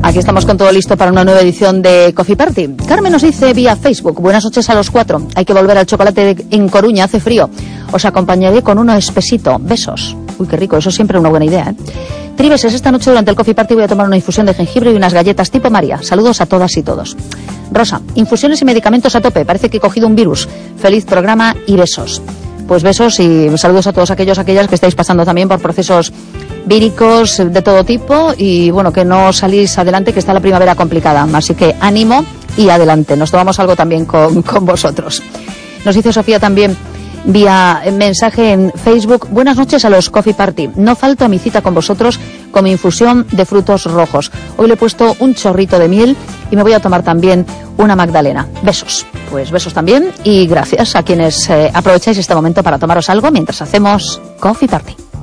Aquí estamos con todo listo para una nueva edición de Coffee Party. Carmen nos dice vía Facebook: buenas noches a los 4. Hay que volver al chocolate en Coruña, hace frío. Os acompañaré con uno espesito. Besos. Uy, qué rico, eso siempre es una buena idea, ¿eh? Tribeses, esta noche durante el Coffee Party voy a tomar una infusión de jengibre y unas galletas tipo María. Saludos a todas y todos. Rosa, infusiones y medicamentos a tope. Parece que he cogido un virus. Feliz programa y besos. Pues besos y saludos a todos aquellas que estáis pasando también por procesos víricos de todo tipo y bueno, que no salís adelante, que está la primavera complicada. Así que ánimo y adelante. Nos tomamos algo también con vosotros. Nos dice Sofía también vía mensaje en Facebook: buenas noches a los Coffee Party. No falto a mi cita con vosotros con mi infusión de frutos rojos. Hoy le he puesto un chorrito de miel y me voy a tomar también una magdalena. Besos. Pues besos también y gracias a quienes aprovecháis este momento para tomaros algo mientras hacemos Coffee Party.